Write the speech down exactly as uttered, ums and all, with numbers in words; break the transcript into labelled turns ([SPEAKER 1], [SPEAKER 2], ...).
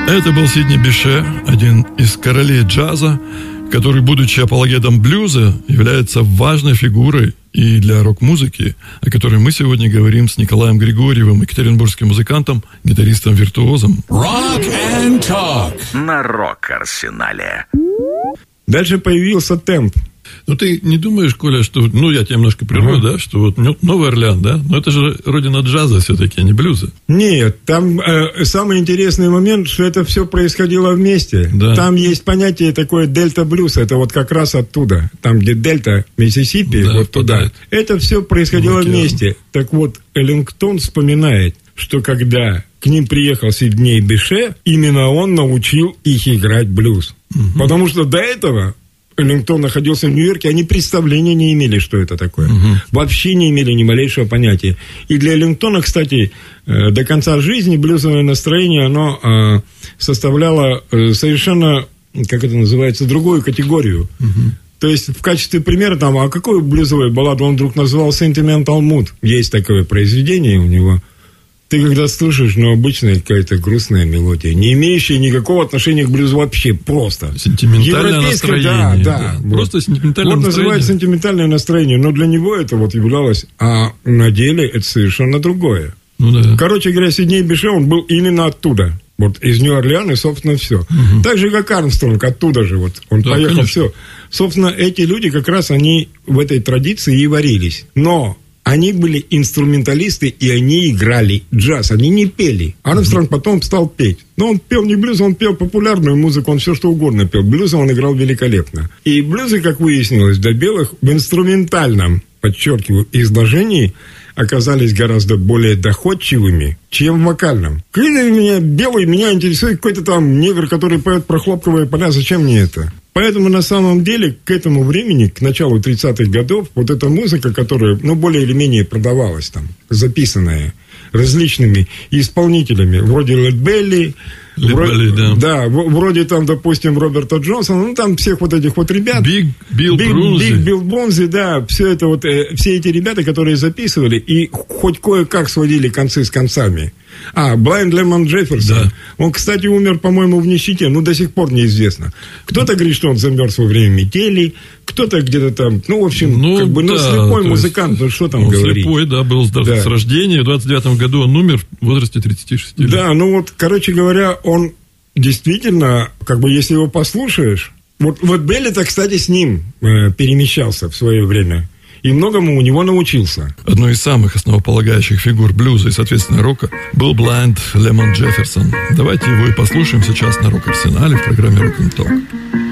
[SPEAKER 1] Это был Сидни Беше, один из королей джаза, который, будучи апологетом блюза, является важной фигурой и для рок-музыки, о которой мы сегодня говорим с Николаем Григорьевым, екатеринбургским музыкантом, гитаристом-виртуозом.
[SPEAKER 2] Rock and Talk
[SPEAKER 3] на Рок-Арсенале.
[SPEAKER 4] Дальше появился темп.
[SPEAKER 1] Ну, ты не думаешь, Коля, что... Ну, я тебя немножко прерву, uh-huh. да? Что вот Новый Орлеан, да? Но это же родина джаза все-таки, а не блюза.
[SPEAKER 4] Нет, там э, самый интересный момент, что это все происходило вместе. Да. Там есть понятие такое дельта-блюз. Это вот как раз оттуда. Там, где дельта, Миссисипи, да, вот туда. Подает. Это все происходило Океан. вместе. Так вот, Эллингтон вспоминает, что когда к ним приехал Сидни Беше, именно он научил их играть блюз. Uh-huh. Потому что до этого... Эллингтон находился в Нью-Йорке, они представления не имели, что это такое. Угу. Вообще не имели ни малейшего понятия. И для Эллингтона, кстати, до конца жизни блюзовое настроение, оно составляло совершенно, как это называется, другую категорию. Угу. То есть, в качестве примера, там, а какую блюзовую балладу он вдруг назвал Sentimental Mood? Есть такое произведение у него. Ты когда слушаешь, ну, обычная какая-то грустная мелодия, не имеющая никакого отношения к блюзу вообще, просто.
[SPEAKER 1] Сентиментальное настроение.
[SPEAKER 4] Да, да.
[SPEAKER 1] да.
[SPEAKER 4] Вот.
[SPEAKER 1] Просто сентиментальное
[SPEAKER 4] вот
[SPEAKER 1] настроение. Вот
[SPEAKER 4] называется сентиментальное настроение, но для него это вот являлось, а на деле это совершенно другое.
[SPEAKER 1] Ну, да.
[SPEAKER 4] Короче говоря, Сидни Беше, он был именно оттуда. Вот из Нью-Орлеана, собственно, все. Угу. Так же, как Армстронг, оттуда же вот. Он да, поехал, конечно. Все. Собственно, эти люди как раз, они в этой традиции и варились. Но... Они были инструменталисты, и они играли джаз, они не пели. Армстронг mm-hmm. потом стал петь. Но он пел не блюз, он пел популярную музыку, он все что угодно пел. Блюза он играл великолепно. И блюзы, как выяснилось, для белых в инструментальном, подчеркиваю, изложении оказались гораздо более доходчивыми, чем в вокальном. Когда меня белый, меня интересует какой-то там негр, который поет про хлопковые поля, зачем мне это? Поэтому, на самом деле, к этому времени, к началу тридцатых годов, вот эта музыка, которая, ну, более или менее продавалась там, записанная различными исполнителями, вроде Лед Белли, вроде, да. да, вроде там, допустим, Роберта Джонсона, ну, там всех вот этих вот ребят.
[SPEAKER 1] Биг Билл Брунзи.
[SPEAKER 4] Биг Билл Брунзи, да, все это вот, э, все эти ребята, которые записывали и хоть кое-как сводили концы с концами. А, Blind Lemon Jefferson. Да. Он, кстати, умер, по-моему, в нищете, ну, до сих пор неизвестно. Кто-то говорит, что он замерз во время метели, кто-то где-то там, ну, в общем, ну, как бы, ну, да, слепой музыкант, ну, что там говорить.
[SPEAKER 1] Слепой, да, был да. с рождения, в двадцать девятом году он умер в возрасте тридцати шести лет.
[SPEAKER 4] Да, ну, вот, короче говоря, он действительно, как бы, если его послушаешь, вот, вот Белли-то, кстати, с ним э, перемещался в свое время. И многому у него научился.
[SPEAKER 1] Одной из самых основополагающих фигур блюза и, соответственно, рока был Blind Lemon Jefferson. Давайте его и послушаем сейчас на Рок-Арсенале в программе Rock and Talk.